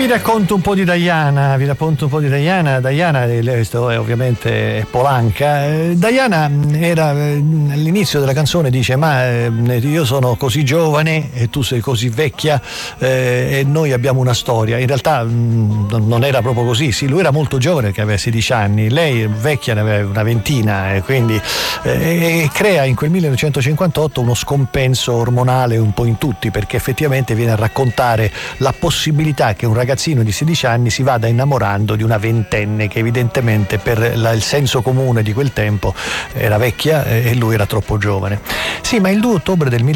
Vi racconto un po' di Diana. Diana è ovviamente polanca. Diana era all'inizio della canzone, dice: ma io sono così giovane e tu sei così vecchia, e noi abbiamo una storia. In realtà non era proprio così. Sì, lui era molto giovane, che aveva 16 anni, lei vecchia ne aveva una ventina, e quindi crea in quel 1958 uno scompenso ormonale un po' in tutti, perché effettivamente viene a raccontare la possibilità che un ragazzino di 16 anni si vada innamorando di una ventenne che evidentemente per il senso comune di quel tempo era vecchia, e lui era troppo giovane. Sì, ma il 2 ottobre del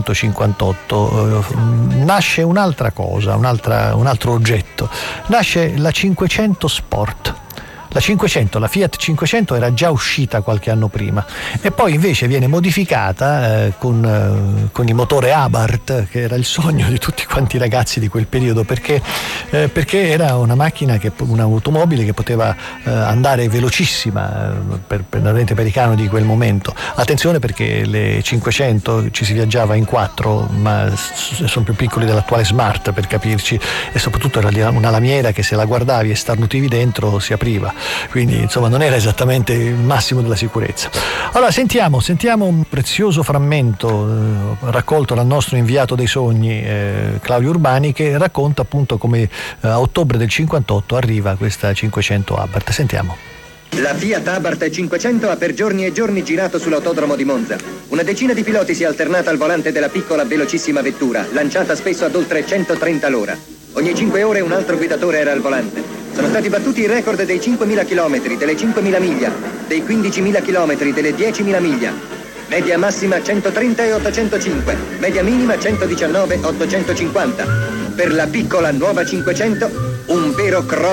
1958 nasce un'altra cosa, un altro oggetto. Nasce la 500 Sport. La Fiat 500 era già uscita qualche anno prima, e poi invece viene modificata con il motore Abarth, che era il sogno di tutti quanti i ragazzi di quel periodo, perché era una macchina, un'automobile che poteva andare velocissima per i canoni di quel momento. Attenzione, perché le 500 ci si viaggiava in 4, ma sono più piccoli dell'attuale Smart, per capirci, e soprattutto era una lamiera che, se la guardavi e starnutivi dentro, si apriva. Quindi insomma non era esattamente il massimo della sicurezza. Allora sentiamo un prezioso frammento raccolto dal nostro inviato dei sogni, Claudio Urbani, che racconta appunto come a ottobre del 58 arriva questa 500 Abarth. Sentiamo. La Fiat Abarth 500 ha per giorni e giorni girato sull'autodromo di Monza. Una decina di piloti si è alternata al volante della piccola velocissima vettura, lanciata spesso ad oltre 130 all'ora. Ogni 5 ore un altro guidatore era al volante. Sono stati battuti i record dei 5.000 km, delle 5.000 miglia, dei 15.000 km, delle 10.000 miglia. Media massima 130 e 805, media minima 119 e 850. Per la piccola nuova 500, un vero crollo.